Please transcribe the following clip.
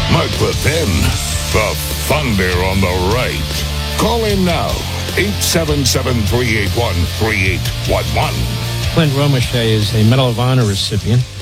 Mark Levin, the Thunder on the right. Call in now, 877-381-3811. Clint Romesha is a Medal of Honor recipient.